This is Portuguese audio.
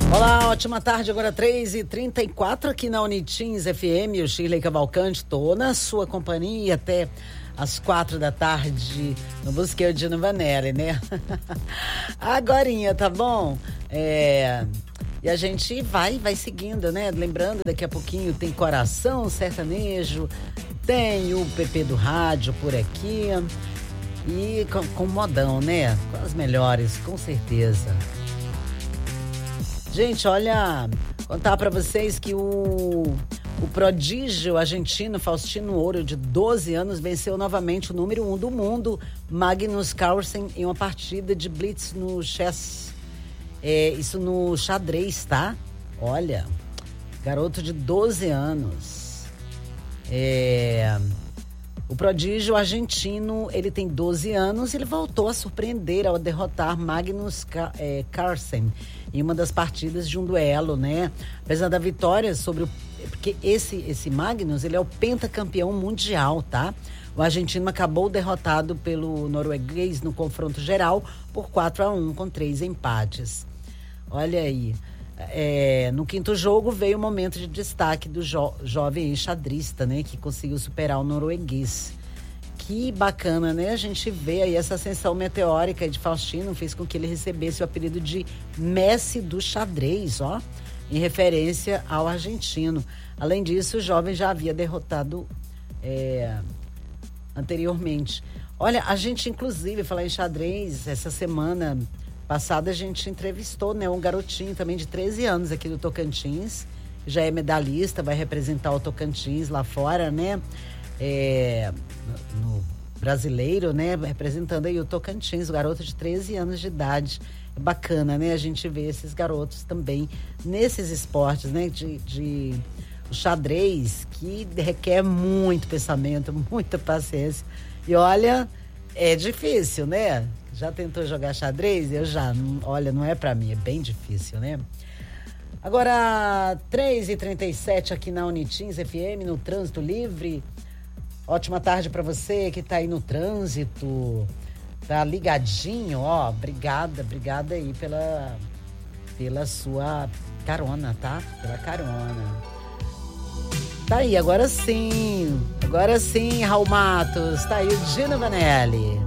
Olá, ótima tarde, agora 3h34 aqui na Unitins FM, o Shirley Cavalcante, tô na sua companhia até às 4 da tarde, no Busqueu de Vanelli, né? Agorinha, tá bom? E a gente vai seguindo, né? Lembrando, daqui a pouquinho tem Coração Sertanejo, tem o PP do Rádio por aqui e com modão, né? Com as melhores, com certeza. Gente, olha, contar pra vocês que o prodígio argentino Faustino Ouro, de 12 anos, venceu novamente o número 1 do mundo, Magnus Carlsen, em uma partida de blitz no chess. Isso no xadrez, tá? Olha, garoto de 12 anos. O prodígio argentino, ele tem 12 anos e ele voltou a surpreender ao derrotar Magnus Carlsen em uma das partidas de um duelo, né? Apesar da vitória porque esse Magnus, ele é o pentacampeão mundial, tá? O argentino acabou derrotado pelo norueguês no confronto geral por 4-1, com 3 empates. Olha aí. No quinto jogo veio o momento de destaque do jovem enxadrista, né? Que conseguiu superar o norueguês. Que bacana, né? A gente vê aí essa ascensão meteórica de Faustino fez com que ele recebesse o apelido de Messi do xadrez, ó, em referência ao argentino. Além disso, o jovem já havia derrotado anteriormente. Olha, a gente, inclusive, falar em xadrez, essa semana passada a gente entrevistou, né, um garotinho também de 13 anos aqui do Tocantins, já é medalhista, vai representar o Tocantins lá fora, né? No brasileiro, né? Representando aí o Tocantins, o garoto de 13 anos de idade. É bacana, né? A gente vê esses garotos também nesses esportes, né? O xadrez, que requer muito pensamento, muita paciência. E olha, é difícil, né? Já tentou jogar xadrez? Olha, não é pra mim, é bem difícil, né? Agora, 3h37 aqui na Unitins FM, no Trânsito Livre. Ótima tarde pra você que tá aí no trânsito, tá ligadinho, ó, obrigada aí pela sua carona, tá? Pela carona. Tá aí, agora sim, Raul Matos, tá aí o Dino Vanelli.